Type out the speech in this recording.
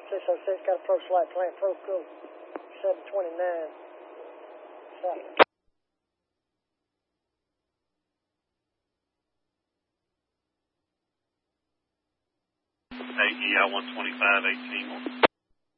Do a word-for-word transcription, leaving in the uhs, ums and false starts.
six oh six, got approach light plan, Foco, seven twenty-nine, south. A E I one twenty-five, eighteen.